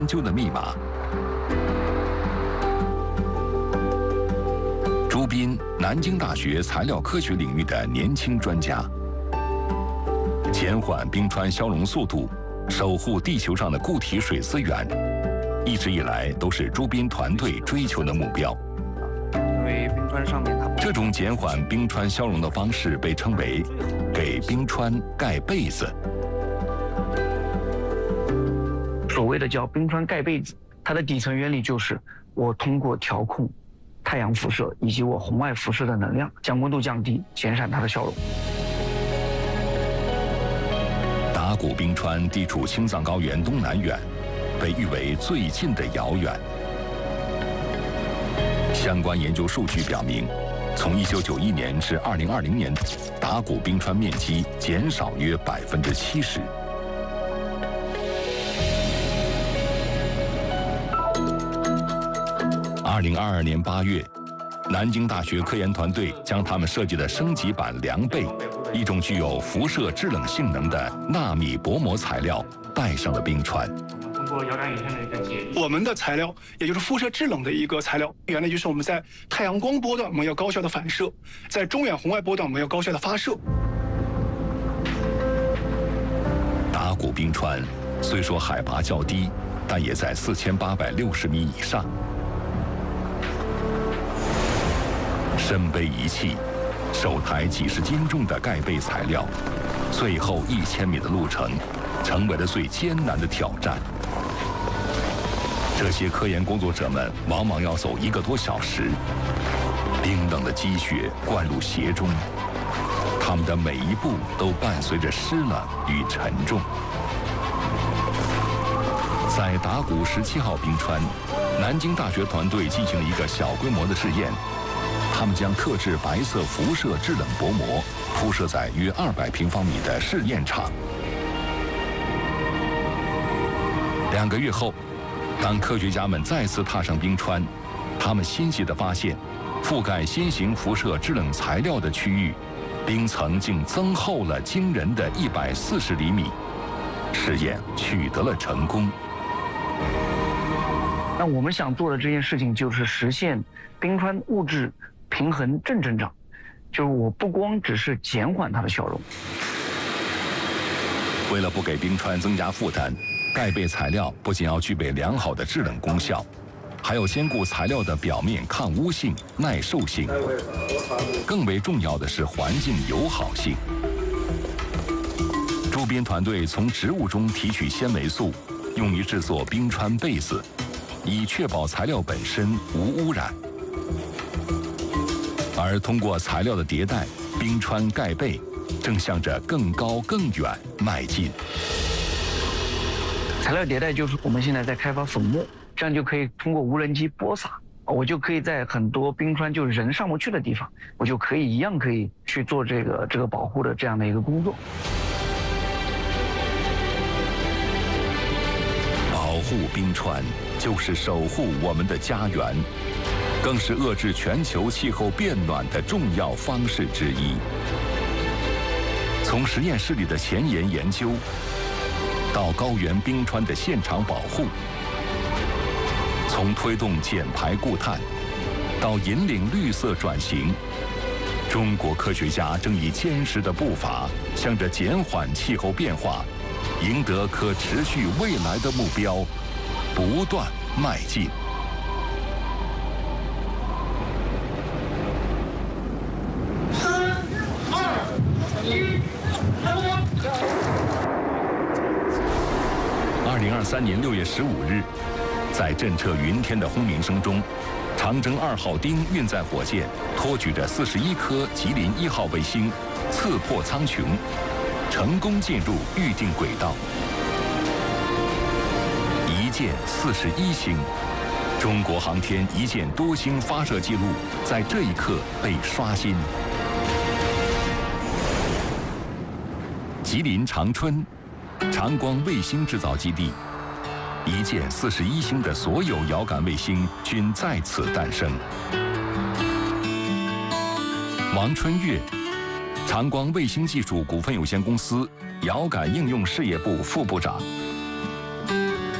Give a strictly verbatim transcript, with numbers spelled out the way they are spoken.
研究的密码。朱斌，南京大学材料科学领域的年轻专家，减缓冰川消融速度，守护地球上的固体水资源，一直以来都是朱斌团队追求的目标。 因为冰川上面它这种减缓冰川消融的方式被称为“给冰川盖被子”。 所谓的叫冰川盖被子，它的底层原理就是我通过调控太阳辐射以及我红外辐射的能量，将温度降低，减少它的消融。 达古冰川地处青藏高原东南缘，被誉为最近的遥远。相关研究数据表明，从一九九一年至二零二零年，达古冰川面积减少约百分之七十。二零二二年八月，南京大学科研团队将他们设计的升级版凉被，一种具有辐射制冷性能的纳米薄膜材料，带上了冰川。 通过遥感影像的一个解析， 我们的材料也就是辐射制冷的一个材料，原来就是我们在太阳光波段我们要高效的反射，在中远红外波段我们要高效的发射。 达古冰川虽说海拔较低，但也在四千八百六十米以上。深杯一气，手抬几十斤重的盖被材料，最后一千米的路程，成为了最艰难的挑战。这些科研工作者们往往要走一个多小时，冰冷的积雪灌入鞋中，他们的每一步都伴随着湿冷与沉重。在达古十七号冰川，南京大学团队进行了一个小规模的试验。他们将特制白色辐射制冷薄膜铺设在约二百平方米的试验场。两个月后，当科学家们再次踏上冰川，他们欣喜地发现，覆盖新型辐射制冷材料的区域，冰层竟增厚了惊人的一百四十厘米。试验取得了成功。 那我们想做的这件事情就是实现冰川物质平衡正增长，就是我不光只是减缓它的消融。 为了不给冰川增加负担，盖被材料不仅要具备良好的制冷功效，还要兼顾材料的表面抗污性、耐受性，更为重要的是环境友好性。朱斌团队从植物中提取纤维素，用于制作冰川被子，以确保材料本身无污染。而通过材料的迭代，冰川盖被正向着更高更远迈进。 材料迭代就是我们现在在开发粉末，这样就可以通过无人机播撒，我就可以在很多冰川就是人上不去的地方，我就可以一样可以去做这个这个保护的这样的一个工作。 保护冰川就是守护我们的家园，更是遏制全球气候变暖的重要方式之一。从实验室里的前沿研究，到高原冰川的现场保护，从推动减排固碳，到引领绿色转型，中国科学家正以坚实的步伐，向着减缓气候变化、赢得可持续未来的目标，不断迈进。二零二三年六月十五日，在震彻云天的轰鸣声中，长征二号丁运载火箭托举着四十一颗吉林一号卫星，刺破苍穹，成功进入预定轨道。一箭四十一星，中国航天一箭多星发射记录在这一刻被刷新。吉林长春长光卫星制造基地，一箭四十一星的所有遥感卫星均在此诞生。王春月，长光卫星技术股份有限公司遥感应用事业部副部长。